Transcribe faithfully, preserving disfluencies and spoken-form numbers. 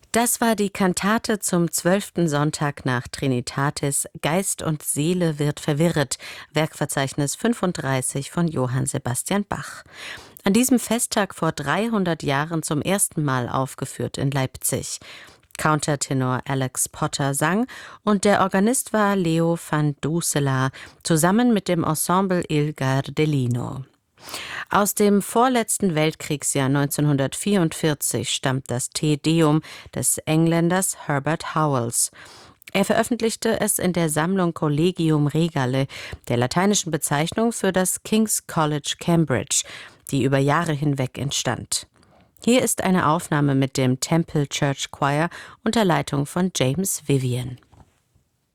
Das war die Kantate zum zwölften Sonntag nach Trinitatis, Geist und Seele wird verwirret, Werkverzeichnis fünfunddreißig von Johann Sebastian Bach. An diesem Festtag vor dreihundert Jahren zum ersten Mal aufgeführt in Leipzig. Countertenor Alex Potter sang und der Organist war Leo van Doeselaar, zusammen mit dem Ensemble Il Gardellino. Aus dem vorletzten Weltkriegsjahr neunzehnhundertvierundvierzig stammt das Te Deum des Engländers Herbert Howells. Er veröffentlichte es in der Sammlung Collegium Regale, der lateinischen Bezeichnung für das King's College Cambridge, die über Jahre hinweg entstand. Hier ist eine Aufnahme mit dem Temple Church Choir unter Leitung von James Vivian.